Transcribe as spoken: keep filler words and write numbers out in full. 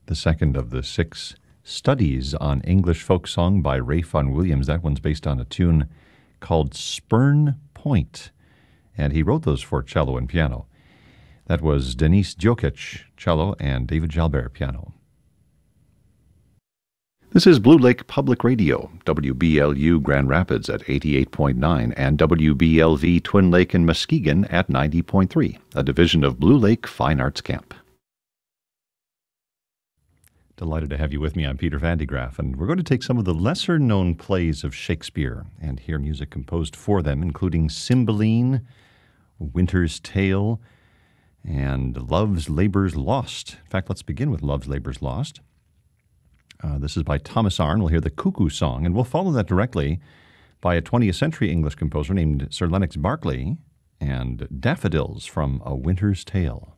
the second of the six studies on English folk song by Ralph Vaughan Williams. That one's based on a tune called Spurn Point, and he wrote those for cello and piano. That was Denis Djokic, cello, and David Jalbert, piano. This is Blue Lake Public Radio, W B L U Grand Rapids at eighty-eight point nine and W B L V Twin Lake and Muskegon at ninety point three, a division of Blue Lake Fine Arts Camp. Delighted to have you with me. I'm Peter Van de Graaff, and we're going to take some of the lesser-known plays of Shakespeare and hear music composed for them, including Cymbeline, Winter's Tale, and Love's Labour's Lost. In fact, let's begin with Love's Labour's Lost. Uh, this is by Thomas Arne. We'll hear the Cuckoo Song, and we'll follow that directly by a twentieth century English composer named Sir Lennox Berkeley and Daffodils from A Winter's Tale.